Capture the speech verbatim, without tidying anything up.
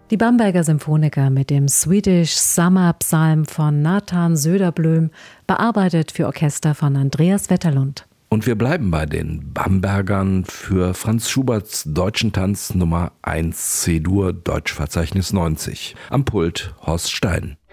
Die Bamberger Symphoniker mit dem Swedish Summer Psalm von Nathan Söderblom, bearbeitet für Orchester von Andreas Wetterlund. Und wir bleiben bei den Bambergern für Franz Schuberts Deutschen Tanz Nummer eins C-Dur, Deutschverzeichnis neunzig. Am Pult Horst Stein.